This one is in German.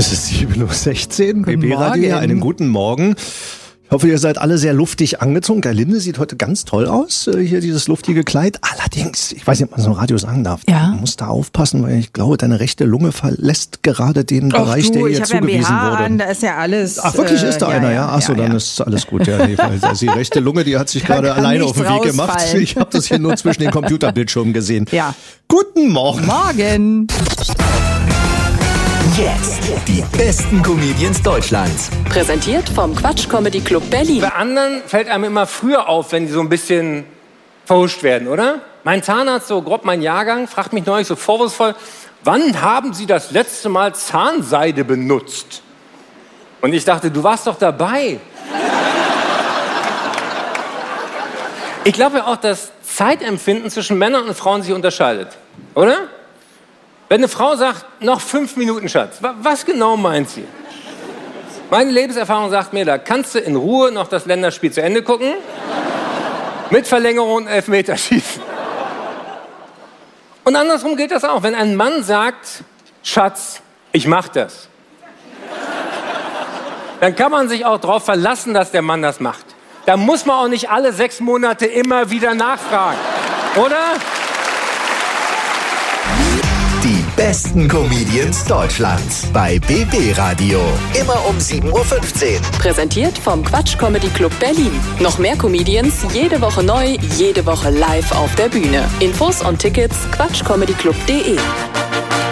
Es ist 7:16 Uhr, BB Radio hier, einen guten Morgen. Ich hoffe, ihr seid alle sehr luftig angezogen. Der Linde sieht heute ganz toll aus, hier dieses luftige Kleid. Allerdings, ich weiß nicht, ob man es im Radio sagen darf. Ja. Man muss da aufpassen, weil ich glaube, deine rechte Lunge verlässt gerade den Bereich, der ihr zugewiesen wurde. An, da ist ja alles. Ach, wirklich ist da einer, ja? Achso, dann ist alles gut. Ja, nee, also die rechte Lunge, die hat sich gerade alleine auf den Weg gemacht. Ich habe das hier nur zwischen den Computerbildschirmen gesehen. Ja. Guten Morgen. Morgen. Jetzt die besten Comedians Deutschlands. Präsentiert vom Quatsch Comedy Club Berlin. Bei anderen fällt einem immer früher auf, wenn die so ein bisschen verhuscht werden, oder? Mein Zahnarzt, so grob mein Jahrgang, fragt mich neulich so vorwurfsvoll, wann haben Sie das letzte Mal Zahnseide benutzt? Und ich dachte, du warst doch dabei. Ich glaube ja auch, dass Zeitempfinden zwischen Männern und Frauen sich unterscheidet, oder? Wenn eine Frau sagt, noch 5 Minuten, Schatz, was genau meint sie? Meine Lebenserfahrung sagt mir, da kannst du in Ruhe noch das Länderspiel zu Ende gucken, mit Verlängerung und Elfmeterschießen. Und andersrum gilt das auch. Wenn ein Mann sagt, Schatz, ich mach das, dann kann man sich auch darauf verlassen, dass der Mann das macht. Da muss man auch nicht alle 6 Monate immer wieder nachfragen, oder? Die besten Comedians Deutschlands bei BB Radio. Immer um 7:15 Uhr. Präsentiert vom Quatsch Comedy Club Berlin. Noch mehr Comedians, jede Woche neu, jede Woche live auf der Bühne. Infos und Tickets quatschcomedyclub.de.